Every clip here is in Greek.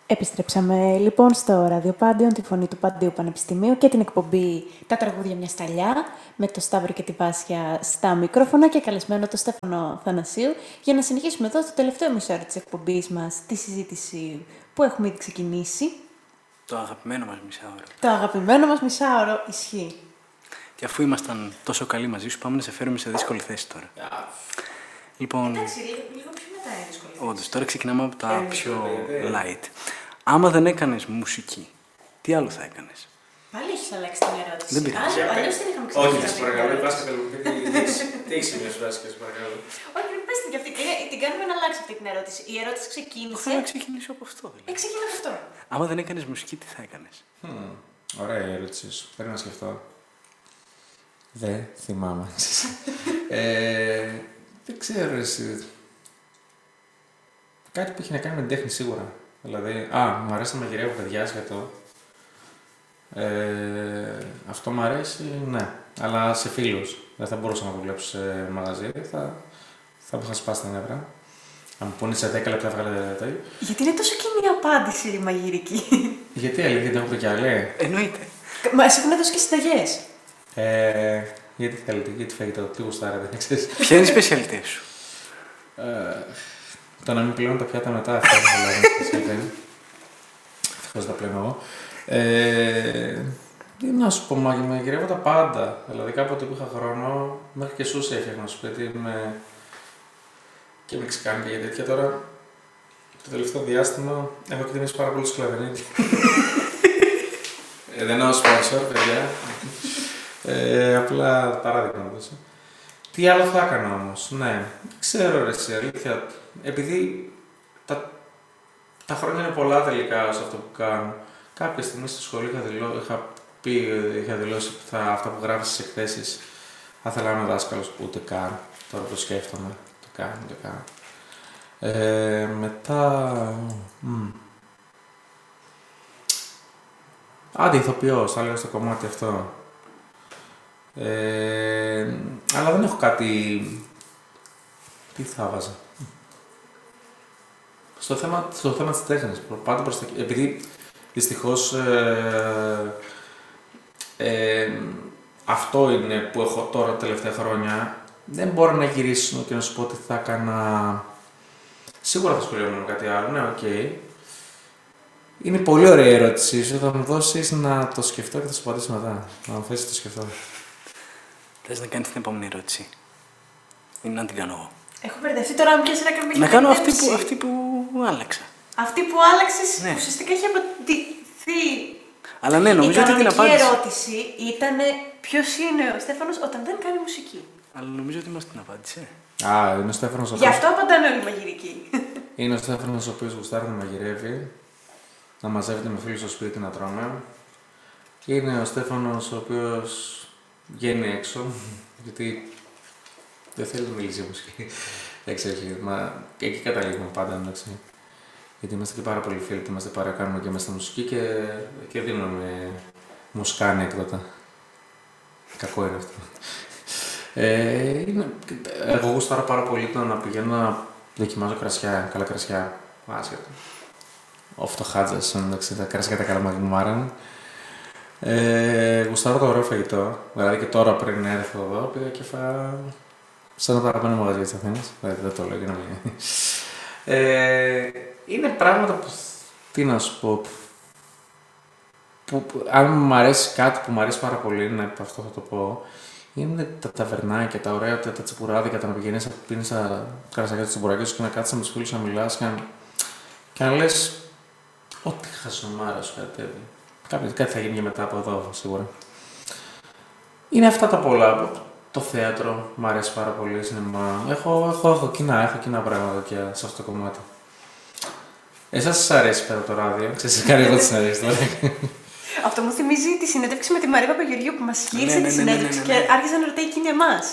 Επιστρέψαμε λοιπόν στο ραδιοπάντιον, τη φωνή του Παντίου Πανεπιστημίου και την εκπομπή «Τα τραγούδια μια σταλιά» με το Σταύρο και τη Βάσια στα μικρόφωνα και καλεσμένο το Στέφανο Θανασίου για να συνεχίσουμε εδώ στο τελευταίο μισό της εκπομπής μας τη συζήτηση που έχουμε ήδη ξεκινήσει. Το αγαπημένο μας μισάωρο. Το αγαπημένο μας μισάωρο ισχύει. Και αφού ήμασταν τόσο καλοί μαζί σου, πάμε να σε φέρουμε σε δύσκολη θέση τώρα. Λοιπόν, Εντάξει, λίγο πιο μετά είναι δύσκολη θέση. όντως, τώρα ξεκινάμε από τα πιο light. Άμα δεν έκανες μουσική, τι άλλο θα έκανες? Πάλι έχεις αλλάξει την ερώτηση. Δεν πειράζει. Αλλιώς δεν είχαμε ξεκινήσει. Όχι, σε παρακαλώ, Βάσκα, τι έχεις σημειώσει, Βάσκα, σε παρακαλώ. Όχι, πες την και αυτή. Την κάνουμε να αλλάξει αυτή την ερώτηση. Η ερώτηση ξεκίνησε. Θέλω να ξεκινήσω από αυτό. Δηλαδή. Ξεκινά από αυτό. Άμα δεν έκανες μουσική, τι θα έκανες? Ωραία η ερώτησή σου. Πρέπει να σκεφτώ. Δεν θυμάμαι. Δεν ξέρω εσύ. Κάτι που έχει να κάνει με την τέχνη σίγουρα. Δηλαδή, μου αρέσει να μαγειρεύω παιδιά σκατό. Αυτό μου αρέσει, ναι. Αλλά σε φίλους. Δεν θα μπορούσα να δουλέψω σε μαγαζί. Θα μου είχα σπάσει τα νεύρα. Αν μου πούνε σε 10 λεπτά βγάλε τα. Γιατί είναι τόσο κοινή απάντηση η μαγειρική. Γιατί αλήθεια δεν έχω κι άλλη. Εννοείται. Μα σε έχουν δώσει και συνταγές. Γιατί θέλετε, γιατί φαγητό, τι γουστάρετε, δεν ξέρεις. Ποια είναι η σπεσιαλιτέ σου? Το να μην πλένω τα πιάτα μετά, αυτό δεν θέλω να συμβαίνει. Ευτυχώς τα πλένω εγώ. Τι να σου πω, μαγειρεύω τα πάντα. Δηλαδή κάποτε που είχα χρόνο, μέχρι και σούσι έφτιαχνα στο σπίτι και μεξικάνικα και τέτοια. Τώρα, το τελευταίο διάστημα, έχω εκτιμήσει πάρα πολύ σκλαβενίτη. Δεν εννοώ sponsor, παιδιά. Απλά παράδειγμα να δώσω. Τι άλλο θα έκανα όμως, ναι. Ξέρω ρε εσύ, αλήθεια. Επειδή τα χρόνια είναι πολλά τελικά σε αυτό που κάνω. Κάποια στιγμή στο σχολείο είχα δηλώσει ότι αυτά που γράφεις στις εκθέσεις θα ήθελα να είμαι δάσκαλος, που ούτε καν. Τώρα που σκέφτομαι, ούτε καν. Μετά... Άντε ηθοποιός, θα λέω στο κομμάτι αυτό. Αλλά δεν έχω κάτι... Τι θα βάζα. Στο θέμα της τέχνης, πάντα προς τα... Επειδή δυστυχώς αυτό είναι που έχω τώρα τα τελευταία χρόνια, δεν μπορώ να γυρίσω και να σου πω ότι θα έκανα... Σίγουρα θα σχολιόμουν με κάτι άλλο, ναι, οκ. Είναι πολύ ωραία η ερώτησή σου, θα μου δώσεις να το σκεφτώ και θα σου απαντήσω μετά. Να μου θέσεις να το σκεφτώ. Θες να κάνεις την επόμενη ερώτηση? Ή να την κάνω εγώ? Έχω μπερδευτεί τώρα με ποια σειρά κάνουμε. Να κάνω αυτή που άλλαξα. Αυτή που άλλαξες, ναι. Ουσιαστικά έχει αποτυχθεί. Αλλά ναι, νομίζω ότι την απάντηση. Η ερώτηση ήταν ποιος είναι ο Στέφανος όταν δεν κάνει μουσική. Αλλά νομίζω ότι μας την απάντησε. Είναι ο Στέφανος ο Γι' αυτό απαντάνε όλοι μαγειρικοί. Είναι ο Στέφανος ο οποίος γουστάρει να μαγειρεύει, να μαζεύεται με φίλους στο σπίτι να τρώμε. Είναι ο Στέφανος ο οποίος βγαίνει έξω, γιατί δεν θέλει να μιλήσει για μουσική. Εντάξει, εκεί καταλήγουμε πάντα, εντάξει. Γιατί είμαστε και πάρα πολλοί φίλοι, είμαστε πάρα κάνουμε και μέσα στη μουσική και δίνουμε μουσικά ανέκδοτα. Κακό είναι αυτό. Εγώ γουστάρω πάρα πολύ το να πηγαίνω να δοκιμάζω κρασιά, καλά κρασιά. Άσχετο. Ο φτωχάτζας, εντάξει, τα κρασιά τα καλά μου άρανε. Γουστάρω το ωραίο φαγητό. Δηλαδή και τώρα πριν έρθω εδώ πήγα και φάγα σαν να αγαπημένο μαγαζί της Αθήνας. Δηλαδή δεν το λέω για να μην... Είναι πράγματα που, τι να σου πω, αν μου αρέσει κάτι που μου αρέσει πάρα πολύ, ναι, αυτό θα το πω, είναι τα ταβερνάκια, τα ωραία, τα τσιπουράδικα, τα να πηγαίνεις να πίνεις τα κρασάκια του τσιπουράκια σου και να κάτσεις με τους φίλους να μιλάς και να λες ό,τι χασομάρα σου κατέβει. Κάτι θα γίνει και μετά από εδώ, σίγουρα. Είναι αυτά τα πολλά. Το θέατρο μου αρέσει πάρα πολύ, σινεμά. Έχω κοινά πράγματα και σε αυτό το κομμάτι. Εσάς σας αρέσει πέρα το ράδιο, ξέρεις, κάνει εγώ τι αρέσει τώρα. Αυτό μου θυμίζει τη συνέντευξη με τη Μαρία Παπαγεωργίου που μας γύρισε τη συνέντευξη και άρχισε να ρωτάει εκείνη εμάς.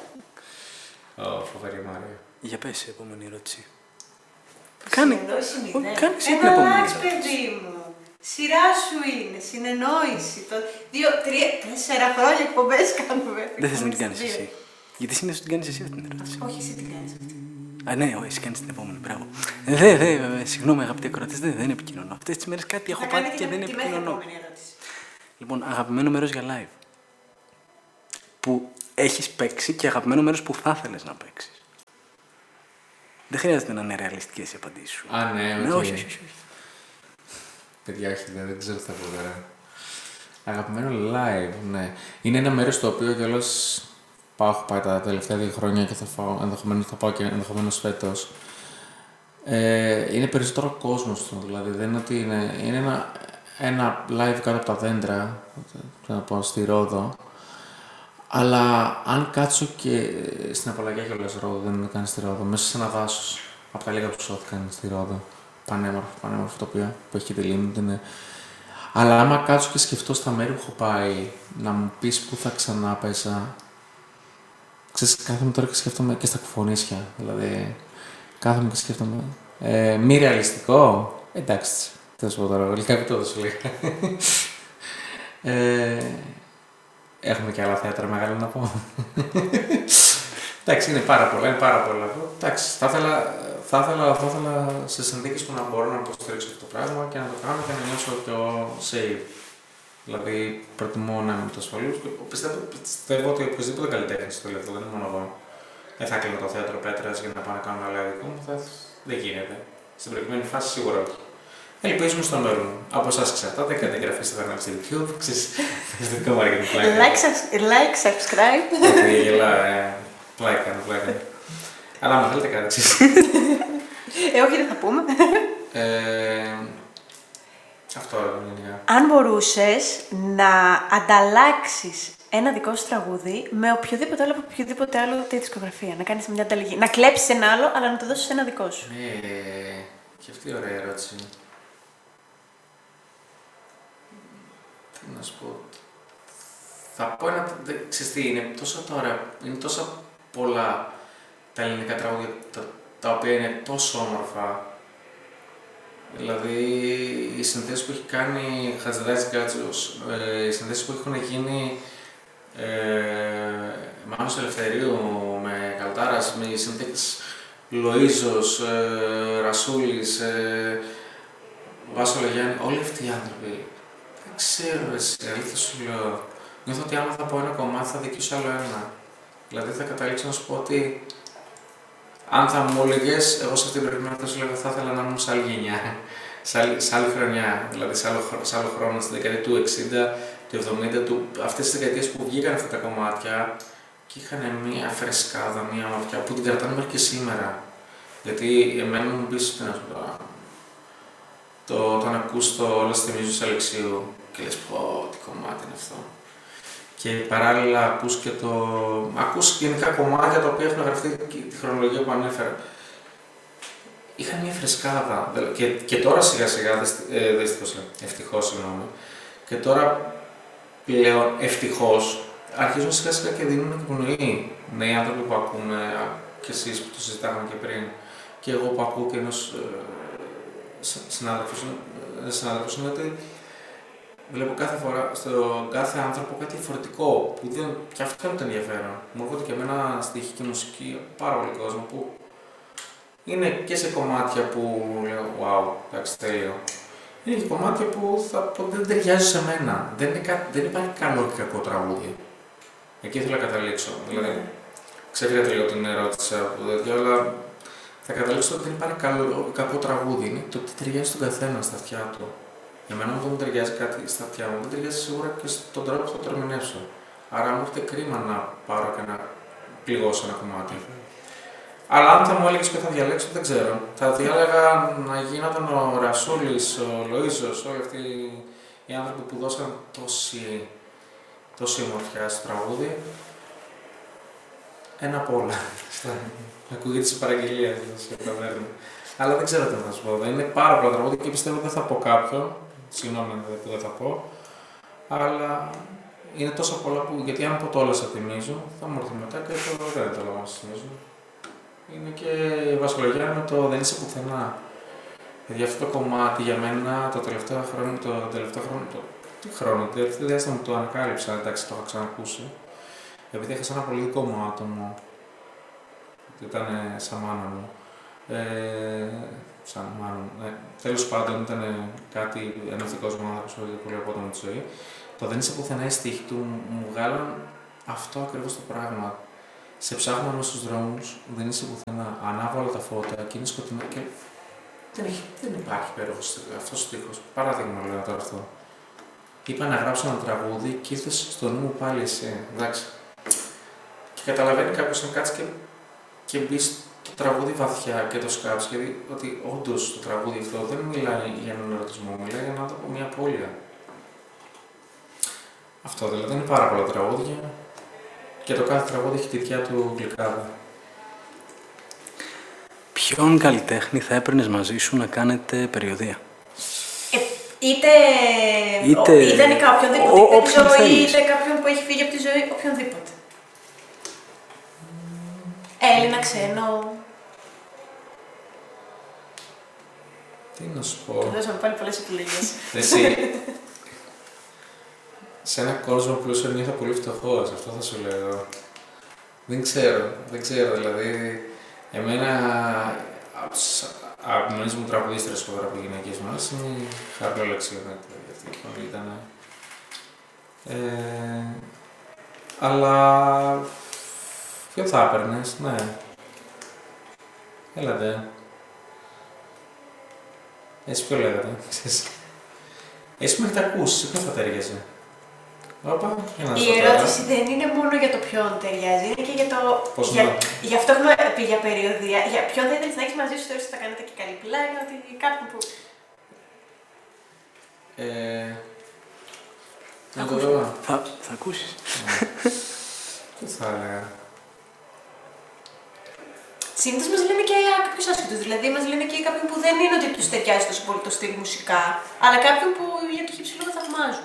Φοβερή Μαρία. Για πες, επόμενη ερώτηση. Κάνε την επόμενη ερώτηση. Παιδί μου. Σειρά σου είναι, συνεννόηση. 2, 3, 4 χρόνια εκπομπές κάνουμε. Δεν θες να την κάνεις εσύ. Γιατί συνήθως την κάνεις εσύ αυτή την ερώτηση. Όχι, εσύ την κάνεις αυτή. Ναι, εσύ κάνεις την επόμενη. Μπράβο. Συγγνώμη, αγαπητοί ακροατές, δεν επικοινωνώ. Αυτές τις μέρες κάτι έχω πάθει και δεν επικοινωνώ. Λοιπόν, αγαπημένο μέρος για live. Που έχεις παίξει και αγαπημένο μέρος που θα ήθελες να παίξεις. Δεν χρειάζεται να είναι ρεαλιστικές οι απαντήσεις σου. Ναι, όχι. Παιδιά, όχι, δεν ξέρω τι θα πω τώρα. Αγαπημένο live, ναι. Είναι ένα μέρος στο οποίο κιόλας έχω πάει τα τελευταία 2 χρόνια και ενδεχομένως θα πάω και ενδεχομένως φέτος. Είναι περισσότερο κόσμος του, δηλαδή δεν είναι ότι είναι ένα live κάτω από τα δέντρα, να πω, στη Ρόδο. Αλλά αν κάτσω και στην Απαλλαγιά κιόλας Ρόδο, δεν είναι καν στη Ρόδο, μέσα σε ένα δάσος, από τα λίγα που σώθηκαν στη Ρόδο. Πανέμορφο τοπίο που έχει και τη λίμνη. Αλλά άμα κάτσω και σκεφτώ στα μέρη που έχω πάει, να μου πεις πού θα ξανά πέσα. Ξέρεις, κάθομαι τώρα και σκέφτομαι και στα Κουφονίσια. Δηλαδή, κάθομαι και σκέφτομαι. Μη ρεαλιστικό. Εντάξει, θα σου πω τώρα. Λίγα επίπεδο σου λέγα. Έχουμε και άλλα θέατρα μεγάλα να πω. Εντάξει, είναι πάρα πολλά. Εντάξει, θα ήθελα σε συνθήκες που να μπορώ να υποστηρίξω αυτό το πράγμα και να το κάνω και να νιώσω πιο safe. Δηλαδή, προτιμώ να είμαι το ασφαλούς. Πιστεύω ότι οποιοδήποτε καλλιτέχνης στο τελευταίο, δεν είναι μόνο εγώ. Δεν θα έκλεινα το θέατρο Πέτρας για να πάω να κάνω ένα live δικό μου. Δεν γίνεται. Στην προηγούμενη φάση σίγουρα όχι. Ελπίζουμε στο μέλλον. Από εσάς εξαρτάται, κάντε εγγραφή στο κανάλι στο YouTube. Φυσικό marketing πλάκα. Like, subscribe. Πλάκα. Αλλά άμα θέλετε κάτι εξής. Όχι, δεν θα πούμε. Αυτό είναι. Αν μπορούσες να ανταλλάξεις ένα δικό σου τραγούδι με οποιοδήποτε άλλο τη δισκογραφία, να κάνεις μια ανταλλαγή, να κλέψεις ένα άλλο, αλλά να το δώσεις ένα δικό σου. Και αυτή η ωραία ερώτηση. Τι να σου πω. Θα πω ένα. Ξέρεις τι, είναι τόσα πολλά τα ελληνικά τραγούδια τα οποία είναι τόσο όμορφα. Δηλαδή, οι συνθέσεις που έχει κάνει Χατζηδάκης Γκάτσος, οι συνθέσεις που έχουν γίνει Μάνος Ελευθερίου με Καλτάρας, με οι συνθέσεις Λοΐζος, Ρασούλης, Βάσο Λογιάννη, όλοι αυτοί οι άνθρωποι, δεν ξέρω εσύ, αλήθεια σου λέω, νιώθω ότι άμα θα πω ένα κομμάτι θα δικαιούσω άλλο ένα. Δηλαδή θα καταλήξω να σου πω ότι αν θα μου έλεγες, εγώ σε αυτήν την περίπτωση θα σου λέγα θα ήθελα να ήμουν σε άλλη γενιά, σε άλλη χρονιά, δηλαδή σε άλλο χρόνο, στη δεκαετία του 60, του 70, αυτές τις δεκαετίες που βγήκαν αυτά τα κομμάτια και είχαν μια φρεσκάδα, μια ομορφιά που την κρατάνε μέχρι και σήμερα. Γιατί εμένα μου πεις τι να σου πω, όταν ακούς το «Όλες θυμίζουν σε Αλεξίου» και λες πω τι κομμάτι είναι αυτό. Και παράλληλα ακούς γενικά κομμάτια τα οποία έχουν γραφτεί τη χρονολογία που ανέφερα. Είχαν μια φρεσκάδα και τώρα σιγά σιγά, ευτυχώς συγγνώμη, και τώρα πλέον ευτυχώς αρχίζουν σιγά σιγά και δίνουν εκπνοή. Νέοι άνθρωποι που ακούμε, και εσείς που το συζητάγαμε και πριν, και εγώ που ακούω και ένας συνάδελφος είναι ότι βλέπω κάθε φορά στον κάθε άνθρωπο κάτι διαφορετικό, που και αυτό είναι το ενδιαφέρον. Μου έρχονται και εμένα στοίχη και μουσική πάρα πολύ κόσμο που είναι και σε κομμάτια που λέω wow, εντάξει τέλειο. Είναι και κομμάτια που δεν ταιριάζει σε μένα. Δεν υπάρχει καλό και κακό τραγούδι. Εκεί ήθελα να καταλήξω. Δηλαδή, ξέφυγα λίγο την ερώτηση από τέτοια, αλλά θα καταλήξω ότι δεν υπάρχει καλό ή κακό τραγούδι. Είναι το τι ταιριάζει στον καθένα στα αυτιά του. Για μένα, όταν μου ταιριάζει κάτι στα αυτιά μου, δεν ταιριάζει σίγουρα και στον τρόπο που θα το ερμηνεύσω. Άρα, μου έρχεται κρίμα να πάρω και να πληγώσω ένα κομμάτι. Αλλά αν θα μου έλεγες ποιο θα διαλέξω, δεν ξέρω. Θα διάλεγα να γίνονταν ο Ρασούλης, ο Λοΐζος, όλοι αυτοί οι άνθρωποι που δώσαν τόση ομορφιά στο τραγούδι. Ένα από όλα. Ακούγεται σε παραγγελία, σε ταβέρνα. Αλλά δεν ξέρω τι να σου πω. Είναι πάρα πολλά τραγούδια και πιστεύω δεν θα πω κάποιο. Συγγνώμη που δεν θα πω. Αλλά είναι τόσα πολλά που. Γιατί αν πω το όλα σε θυμίζω, θα μου έρθει μετά και δεν το λόγο να θυμίζω. Είναι και Βασιλογιάννη με το «Δεν είσαι πουθενά». Γιατί αυτό το κομμάτι για μένα το τελευταίο διάστημα μου το ανακάλυψα, εντάξει το είχα ξανακούσει. Επειδή είχα σε ένα πολύ δικό μου άτομο Ήταν σαν μάνα μου. Σαν μάνα μου. Τέλος πάντων, ήταν κάτι, ένας δικός μου άνθρωπος που πολύ απότομο τη ζωή. Το δεν είσαι πουθενά, οι στίχοι του μου βγάλαν αυτό ακριβώς το πράγμα. Σε ψάχνω μέσα στους δρόμους, δεν είσαι πουθενά. Ανάβω όλα τα φώτα και είναι σκοτεινά και δεν υπάρχει υπέροχος αυτός ο στίχος. Παράδειγμα λέω τώρα αυτό. Είπα να γράψω ένα τραγούδι και ήρθες στο νου μου πάλι εσύ. Εντάξει. Και καταλαβαίνει κάποιος να κάτσει και μπει στο τραγούδι βαθιά και το σκάψει. Γιατί ότι όντως το τραγούδι αυτό δεν μιλάει για έναν ερωτισμό, μιλάει για έναν άνθρωπο, μια απώλεια. Αυτό δηλαδή είναι πάρα πολλά τραγούδια και το κάθε τραγούδι έχει τη δικιά του γλυκάδα. Ποιον καλλιτέχνη θα έπαιρνες μαζί σου να κάνετε περιοδεία? Είτε ιδανικά οποιονδήποτε ζωή, είτε κάποιον που έχει φύγει από τη ζωή, οποιονδήποτε. Έλληνα, ξένο. Τι να σου πω. Και δώσαμε πάλι πολλές επιλογές. Εσύ, σε έναν κόσμο πλούσιο νιώθω πολύ φτωχός, αυτό θα σου λέω. Δεν ξέρω, δηλαδή, εμένα από τις αγαπημένες μου τραγουδίστρες που έγραφε γυναίκες μας είναι η Χαρούλα Αλεξιονάκη, αυτή η φωνή ήταν. Αλλά ποιο θα έπαιρνες, ναι. Έλατε. Εσύ ποιο λέγατε, εσύ μέχρι τα ακούσεις, ποιο θα ταιριάζει. Η ερώτηση δεν είναι μόνο για το ποιον ταιριάζει, είναι και για το. Γι' αυτό έχουμε πει για περιοδεία. Για ποιον θα ήθελες να έχεις μαζί σου, τώρα θα κάνετε και καλή πλάκα, ότι κάποιον που. Θα ακούσεις. Τι θα έλεγα. Συνήθως μας λένε και κάποιους άσχετους, δηλαδή μας λένε και κάποιον που δεν είναι ότι τους ταιριάζει τόσο πολύ το στυλ μουσικά, αλλά κάποιον που για το χυψηλό το θαυμάζουν.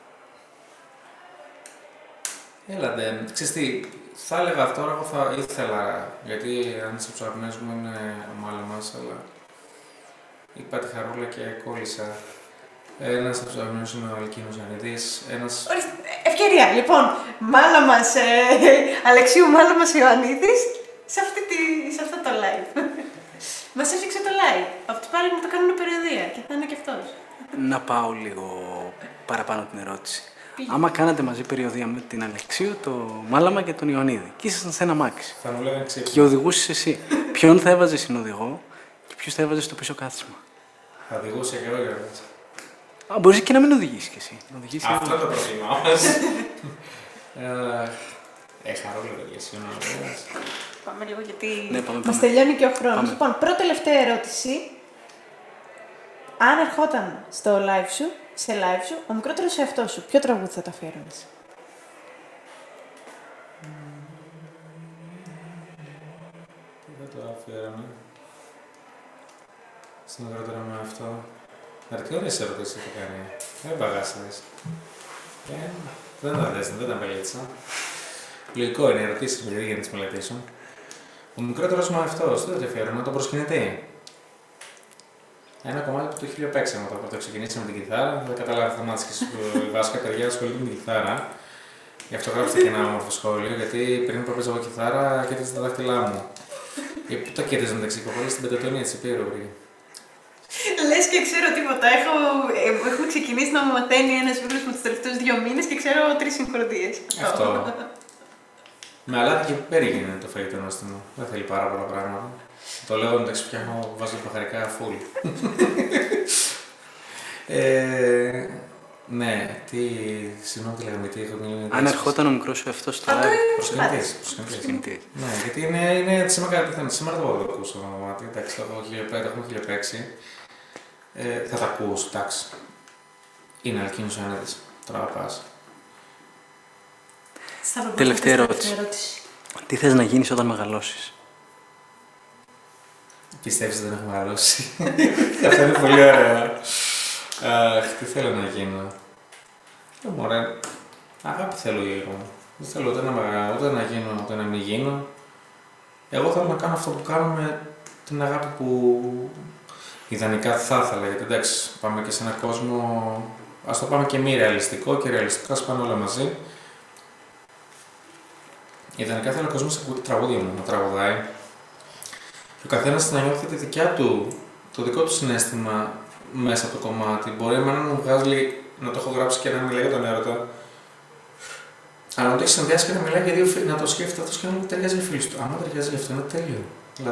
Έλατε, ξέρεις τι, θα έλεγα τώρα, εγώ θα ήθελα, γιατί αν είσαι ψαγμένος μου είναι ο Μάλαμας, αλλά είπα τη Χαρούλα και κόλλησα. Ένας ψαγμένος είναι ο Αλκίνος Ιωαννίδης, ένας... Ευκαιρία, λοιπόν, Μάλαμας, Αλεξίου Μάλαμας Ιωαννίδης, σε αυτό το live. Μας έφτιαξε το live, αυτός πάλι να το κάνουν περιοδεία και θα είναι και αυτός. Να πάω λίγο παραπάνω την ερώτηση. Άμα κάνατε μαζί περιοδεία με την Αλεξίου, το Μάλαμα και τον Ιωαννίδη και ήσασταν σε ένα αμάξι θα μου λέγανε και οδηγούσες εσύ, ποιον θα έβαζες συνοδηγό και ποιος θα έβαζες στο πίσω κάθισμα? Θα οδηγούσε και εγώ, Γιώργος. Μπορείς και να μην οδηγήσεις κι εσύ. Αυτό το πρόβλημά μας. Χαρούλα, παιδιά, συγγνώμη. Πάμε λίγο γιατί πάμε. Μας τελειώνει και ο χρόνος. Λοιπόν, πρώτη τελευταία ερώτηση. Αν ερχόταν στο live σου, σε live σου, ο μικρότερος εαυτός σου, ποιο τραγούδι θα το αφιέρωνες? Τι θα το αφιέρωνα? Στον μικρότερο μου εαυτό. Τι ωραίες ερωτήσεις θα κάνει. Δεν παγάσατε. Δεν τα μελέτησα. Λογικό είναι οι ερωτήσεις μου, γιατί για να τις μελετήσω. Ο μικρότερος μου εαυτός, δεν το αφιέρωνα, τον προσκυνητή. Ένα κομμάτι που το έχει παίξαμε όταν το ξεκινήσαμε με την κιθάρα. Δεν καταλάβει το μάτι και βασικά παιδιά ασχολούνται με την κιθάρα. Γι' αυτό γράψτε και ένα όμορφο σχόλιο, γιατί πριν που έπαιζα εγώ κιθάρα, κοίταζα τα δάχτυλά μου. Πού τα κοίταζα μεταξύ κοπέλα στην Πεντατονία της Υπήρου. Λες και ξέρω τίποτα. Έχουμε ξεκινήσει να μου μαθαίνει ένας φίλος μου τους τελευταίους 2 μήνες και ξέρω 3 συγχορδίες. Αυτό. Με αλάτι και πιπέρι γίνεται το φαγητό νόστιμο. Δεν θέλει πάρα πολλά πράγματα. Το λέω εντάξει, φτιάχνω, βάζω παχαρικά φουλ. Ναι, συγγνώμη τι λέγαμε, τι έχω μιλήσει. Αν ερχόταν ο μικρός σου εαυτός στο live. Προσκυνητής. Ναι, γιατί είναι σήμερα κάτι πιθανό. Σήμερα το ακούσω το μάτι. Εντάξει, το έχουμε χιλιοπαίξει. Θα τα ακούς, εντάξει. Είναι Αλκίνος Ιωαννίδης. Τώρα πας. Τελευταία ερώτηση. Τι θες να γίνεις όταν μεγαλώσεις? Πιστεύεις ότι δεν έχω μεγαλώσει? Αυτό είναι πολύ ωραίο. Τι θέλω να γίνω? Μωρέ, αγάπη θέλω λίγο. Δεν θέλω ούτε να γίνω, ούτε να μην γίνω. Εγώ θέλω να κάνω αυτό που κάνω με την αγάπη που ιδανικά θα ήθελα. Γιατί εντάξει, πάμε και σε έναν κόσμο, ας το πάμε και μη ρεαλιστικό και ρεαλιστικό, ας πάνε όλα μαζί. Ιδανικά θέλω ο κόσμος να ακούει τα τραγούδια μου, να τραγουδάει. Και ο καθένας να νιώθει τη δικιά του, το δικό του συναίσθημα μέσα από το κομμάτι. Μπορεί εμένα να μου βγάζει να το έχω γράψει και να μιλάει για τον έρωτα. Αλλά να το έχει συνδυάσει και να μιλάει για δύο φίλοι, να το σκέφτεται αυτό και να μου ταιριάζει για φίλους του. Άμα ταιριάζει γι' αυτό, είναι τέλειο.